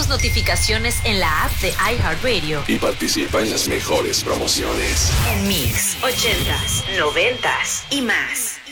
tus notificaciones en la app de iHeartRadio y participa en las mejores promociones. en Mix, 80s, 90s y más.